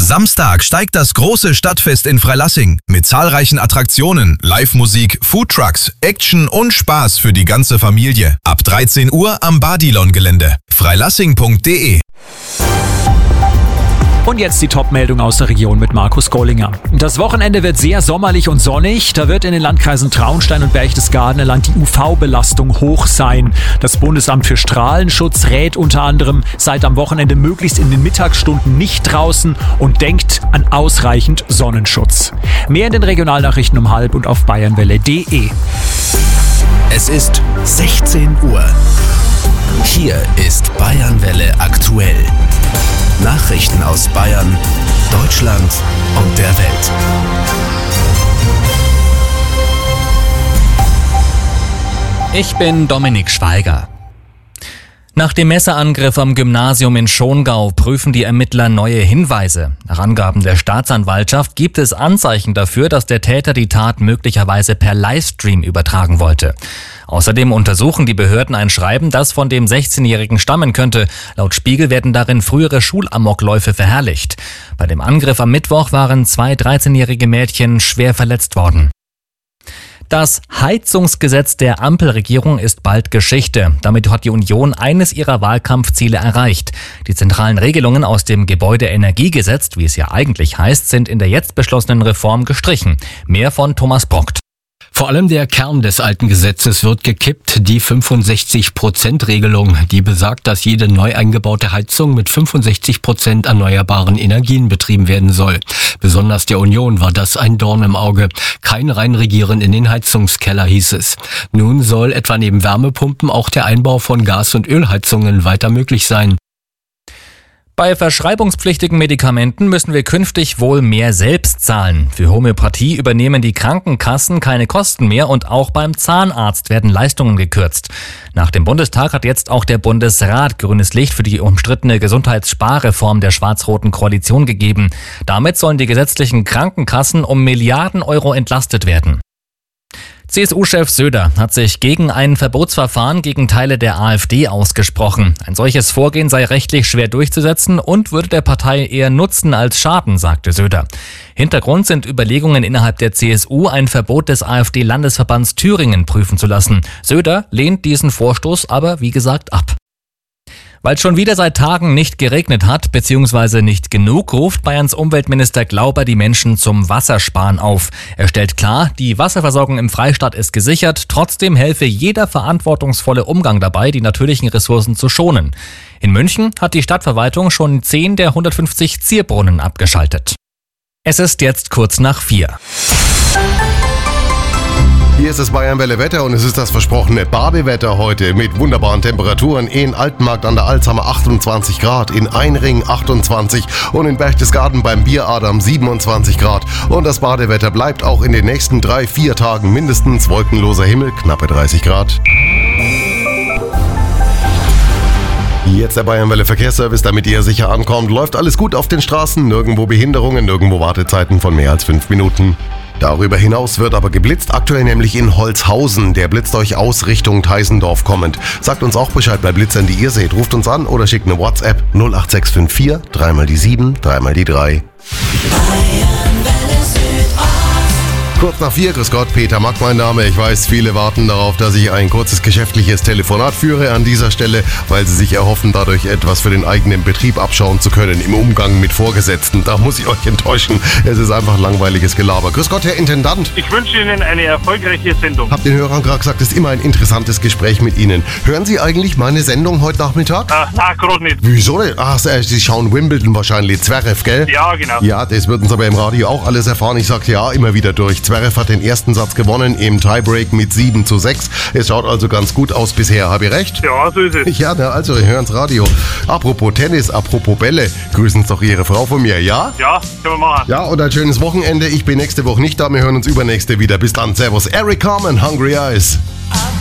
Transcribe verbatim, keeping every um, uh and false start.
Samstag steigt das große Stadtfest in Freilassing mit zahlreichen Attraktionen, Live-Musik, Foodtrucks, Action und Spaß für die ganze Familie. Ab dreizehn Uhr am Badilon-Gelände. freilassing punkt de. Und jetzt die Top-Meldung aus der Region mit Markus Gollinger. Das Wochenende wird sehr sommerlich und sonnig. Da wird in den Landkreisen Traunstein und Berchtesgadener Land die U V-Belastung hoch sein. Das Bundesamt für Strahlenschutz rät unter anderem, seid am Wochenende möglichst in den Mittagsstunden nicht draußen und denkt an ausreichend Sonnenschutz. Mehr in den Regionalnachrichten um halb und auf bayernwelle punkt de. Es ist sechzehn Uhr. Hier ist Bayernwelle aktuell. Nachrichten aus Bayern, Deutschland und der Welt. Ich bin Dominik Schweiger. Nach dem Messerangriff am Gymnasium in Schongau prüfen die Ermittler neue Hinweise. Nach Angaben der Staatsanwaltschaft gibt es Anzeichen dafür, dass der Täter die Tat möglicherweise per Livestream übertragen wollte. Außerdem untersuchen die Behörden ein Schreiben, das von dem sechzehnjährigen stammen könnte. Laut Spiegel werden darin frühere Schulamokläufe verherrlicht. Bei dem Angriff am Mittwoch waren zwei dreizehnjährige Mädchen schwer verletzt worden. Das Heizungsgesetz der Ampelregierung ist bald Geschichte. Damit hat die Union eines ihrer Wahlkampfziele erreicht. Die zentralen Regelungen aus dem Gebäudeenergiegesetz, wie es ja eigentlich heißt, sind in der jetzt beschlossenen Reform gestrichen. Mehr von Thomas Brockt. Vor allem der Kern des alten Gesetzes wird gekippt, die fünfundsechzig Prozent Regelung, die besagt, dass jede neu eingebaute Heizung mit fünfundsechzig Prozent erneuerbaren Energien betrieben werden soll. Besonders der Union war das ein Dorn im Auge. Kein Reinregieren in den Heizungskeller, hieß es. Nun soll etwa neben Wärmepumpen auch der Einbau von Gas- und Ölheizungen weiter möglich sein. Bei verschreibungspflichtigen Medikamenten müssen wir künftig wohl mehr selbst zahlen. Für Homöopathie übernehmen die Krankenkassen keine Kosten mehr und auch beim Zahnarzt werden Leistungen gekürzt. Nach dem Bundestag hat jetzt auch der Bundesrat grünes Licht für die umstrittene Gesundheitssparreform der schwarz-roten Koalition gegeben. Damit sollen die gesetzlichen Krankenkassen um Milliarden Euro entlastet werden. C S U-Chef Söder hat sich gegen ein Verbotsverfahren gegen Teile der AfD ausgesprochen. Ein solches Vorgehen sei rechtlich schwer durchzusetzen und würde der Partei eher Nutzen als Schaden, sagte Söder. Hintergrund sind Überlegungen innerhalb der C S U, ein Verbot des AfD-Landesverbands Thüringen prüfen zu lassen. Söder lehnt diesen Vorstoß aber, wie gesagt, ab. Weil es schon wieder seit Tagen nicht geregnet hat, beziehungsweise nicht genug, ruft Bayerns Umweltminister Glauber die Menschen zum Wassersparen auf. Er stellt klar, die Wasserversorgung im Freistaat ist gesichert, trotzdem helfe jeder verantwortungsvolle Umgang dabei, die natürlichen Ressourcen zu schonen. In München hat die Stadtverwaltung schon zehn der hundertfünfzig Zierbrunnen abgeschaltet. Es ist jetzt kurz nach vier. Hier ist das Bayernwelle Wetter und es ist das versprochene Badewetter heute mit wunderbaren Temperaturen. In Altenmarkt an der Alz haben wir achtundzwanzig Grad, in Einring achtundzwanzig und in Berchtesgaden beim Bieradam siebenundzwanzig Grad. Und das Badewetter bleibt auch in den nächsten drei, vier Tagen mindestens. Wolkenloser Himmel, knappe dreißig Grad. Jetzt der Bayernwelle Verkehrsservice, damit ihr sicher ankommt. Läuft alles gut auf den Straßen, nirgendwo Behinderungen, nirgendwo Wartezeiten von mehr als fünf Minuten. Darüber hinaus wird aber geblitzt, aktuell nämlich in Holzhausen. Der blitzt euch aus Richtung Teisendorf kommend. Sagt uns auch Bescheid bei Blitzern, die ihr seht. Ruft uns an oder schickt eine WhatsApp null acht sechs fünf vier, dreimal die sieben, dreimal die drei. Kurz nach vier, grüß Gott, Peter Mack mein Name. Ich weiß, viele warten darauf, dass ich ein kurzes geschäftliches Telefonat führe an dieser Stelle, weil sie sich erhoffen, dadurch etwas für den eigenen Betrieb abschauen zu können im Umgang mit Vorgesetzten. Da muss ich euch enttäuschen. Es ist einfach langweiliges Gelaber. Grüß Gott, Herr Intendant. Ich wünsche Ihnen eine erfolgreiche Sendung. Hab den Hörern gerade gesagt, es ist immer ein interessantes Gespräch mit Ihnen. Hören Sie eigentlich meine Sendung heute Nachmittag? Ah, na, gerade nicht. Wieso nicht? Ach, Sie schauen Wimbledon wahrscheinlich. Zverev, gell? Ja, genau. Ja, das würden Sie aber im Radio auch alles erfahren. Ich sag ja immer wieder durch. Zverev hat den ersten Satz gewonnen im Tiebreak mit sieben zu sechs. Es schaut also ganz gut aus bisher. Habe ich recht? Ja, so ist es. Ja, na, also, wir hören's Radio. Apropos Tennis, apropos Bälle. Grüßen Sie doch Ihre Frau von mir, ja? Ja, können wir machen. Ja, und ein schönes Wochenende. Ich bin nächste Woche nicht da. Wir hören uns übernächste wieder. Bis dann. Servus. Eric Carmen, Hungry Eyes.